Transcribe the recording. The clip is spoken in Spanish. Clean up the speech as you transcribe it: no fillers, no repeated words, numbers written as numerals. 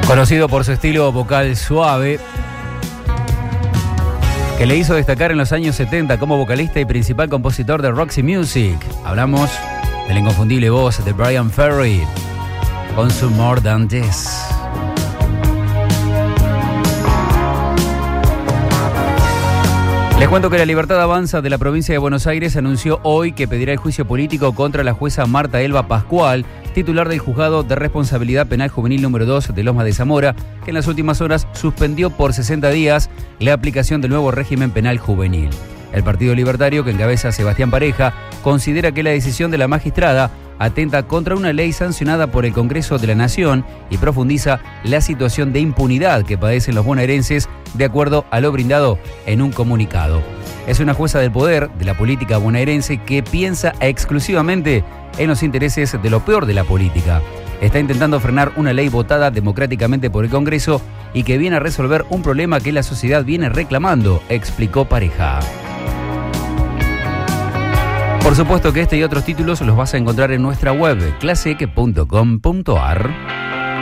Conocido por su estilo vocal suave, que le hizo destacar en los años 70 como vocalista y principal compositor de Roxy Music. Hablamos de la inconfundible voz de Bryan Ferry con su More Than This. Les cuento que la Libertad Avanza de la provincia de Buenos Aires anunció hoy que pedirá el juicio político contra la jueza Marta Elba Pascual, titular del Juzgado de Responsabilidad Penal Juvenil número 2 de Lomas de Zamora, que en las últimas horas suspendió por 60 días la aplicación del nuevo régimen penal juvenil. El Partido Libertario, que encabeza Sebastián Pareja, considera que la decisión de la magistrada atenta contra una ley sancionada por el Congreso de la Nación y profundiza la situación de impunidad que padecen los bonaerenses, de acuerdo a lo brindado en un comunicado. Es una jueza del poder de la política bonaerense que piensa exclusivamente en los intereses de lo peor de la política. Está intentando frenar una ley votada democráticamente por el Congreso y que viene a resolver un problema que la sociedad viene reclamando, explicó Pareja. Por supuesto que este y otros títulos los vas a encontrar en nuestra web, claseque.com.ar.